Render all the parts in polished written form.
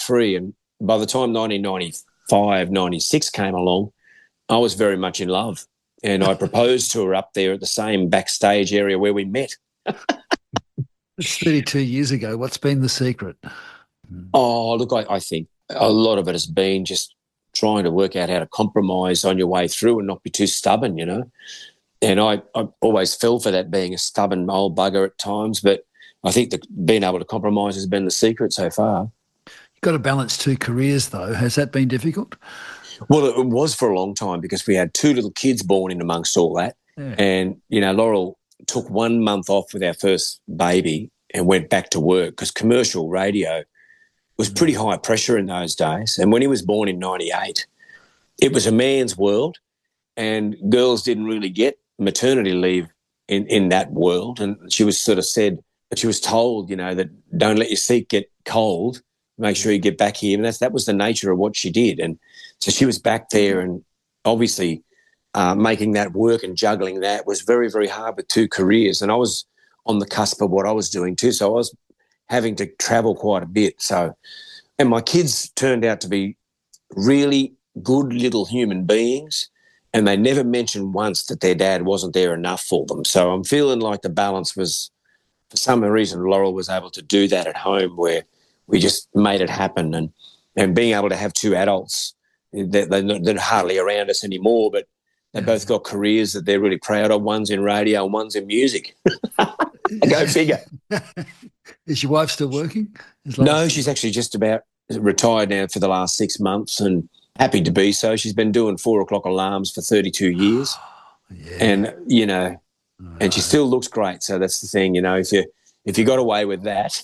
93, and by the time 1995, 96 came along, I was very much in love. And I proposed to her up there at the same backstage area where we met. It's 32 years ago. What's been the secret? Oh, look, I think a lot of it has been just trying to work out how to compromise on your way through and not be too stubborn, you know. And I always fell for that, being a stubborn old bugger at times, but I think that being able to compromise has been the secret so far. You've got to balance two careers, though. Has that been difficult? Well, it was for a long time because we had two little kids born in amongst all that. Yeah. And, you know, Laurel took 1 month off with our first baby and went back to work because commercial radio was pretty high pressure in those days. And when he was born in 98, it was a man's world and girls didn't really get maternity leave in that world. And she was told, you know, that don't let your seat get cold. Make sure you get back here. And that was the nature of what she did. And so she was back there, and obviously making that work and juggling that was very, very hard with two careers. And I was on the cusp of what I was doing too. So I was having to travel quite a bit. So, and my kids turned out to be really good little human beings, and they never mentioned once that their dad wasn't there enough for them. So I'm feeling like the balance was, for some reason, Laurel was able to do that at home where we just made it happen, and being able to have two adults they're hardly around us anymore, but they both got careers that they're really proud of. One's in radio and one's in music. Go figure. Is your wife still working? No, she's actually just about retired now for the last 6 months, and happy to be so. She's been doing 4 o'clock alarms for 32 years. Yeah. And, you know, and she still looks great. So that's the thing, you know, if you got away with that.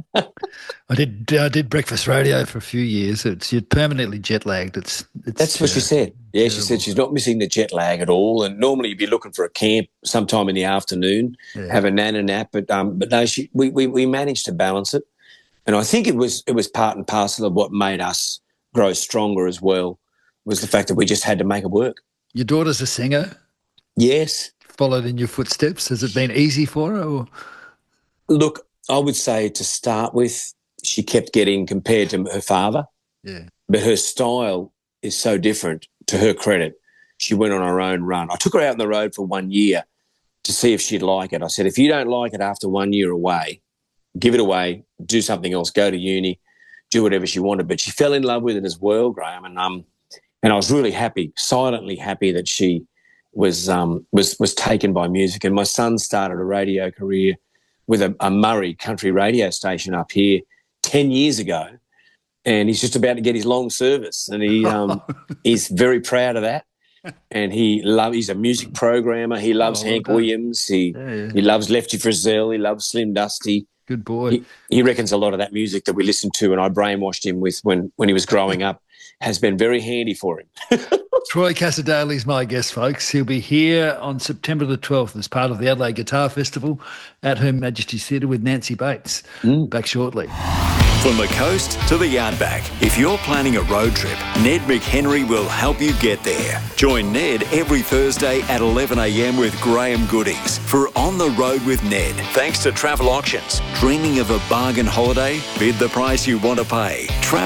I did breakfast radio for a few years. You're permanently jet lagged. That's what she said. Yeah, terrible. She said she's not missing the jet lag at all. And normally you'd be looking for a camp sometime in the afternoon, have a nana nap. But no, we managed to balance it. And I think it was part and parcel of what made us grow stronger as well, was the fact that we just had to make it work. Your daughter's a singer? Yes. Followed in your footsteps. Has it been easy for her? Or? Look, I would say to start with, she kept getting compared to her father. Yeah. But her style is so different, to her credit. She went on her own run. I took her out on the road for 1 year to see if she'd like it. I said, if you don't like it after 1 year away, give it away, do something else, go to uni, do whatever she wanted. But she fell in love with it as well, Graham. And I was really happy, silently happy, that she was taken by music. And my son started a radio career with a Murray country radio station up here 10 years ago, and he's just about to get his long service, and he's very proud of that. And he's a music programmer. He loves Hank Williams. He loves Lefty Frizzell. He loves Slim Dusty. Good boy. He reckons a lot of that music that we listened to and I brainwashed him with when he was growing up has been very handy for him. Troy Cassar-Daley's my guest, folks. He'll be here on September the 12th as part of the Adelaide Guitar Festival at Her Majesty's Theatre with Nancy Bates. Back shortly. From the coast to the outback, if you're planning a road trip, Ned McHenry will help you get there. Join Ned every Thursday at 11 a.m. with Graham Goodies for On the Road with Ned. Thanks to Travel Auctions. Dreaming of a bargain holiday? Bid the price you want to pay.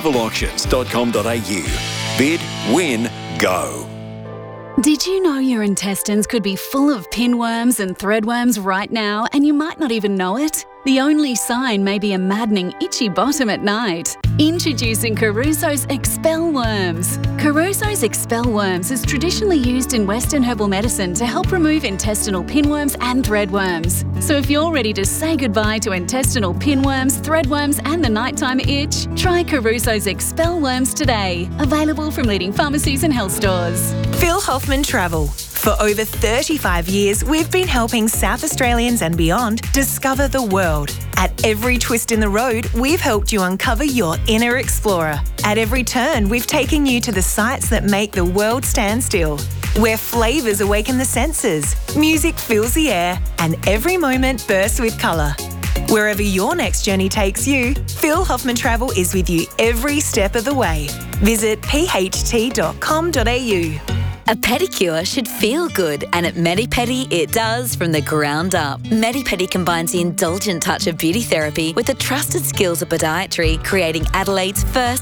Travelauctions.com.au. Bid, win, go. Did you know your intestines could be full of pinworms and threadworms right now, and you might not even know it? The only sign may be a maddening itchy bottom at night. Introducing Caruso's Expel Worms. Caruso's Expel Worms is traditionally used in Western herbal medicine to help remove intestinal pinworms and threadworms. So if you're ready to say goodbye to intestinal pinworms, threadworms and the nighttime itch, try Caruso's Expel Worms today. Available from leading pharmacies and health stores. Phil Hoffman Travel. For over 35 years, we've been helping South Australians and beyond discover the world. At every twist in the road, we've helped you uncover your inner explorer. At every turn, we've taken you to the sights that make the world stand still. Where flavours awaken the senses, music fills the air, and every moment bursts with colour. Wherever your next journey takes you, Phil Hoffman Travel is with you every step of the way. Visit pht.com.au. A pedicure should feel good, and at Medipedi it does from the ground up. Medipedi combines the indulgent touch of beauty therapy with the trusted skills of podiatry, creating Adelaide's first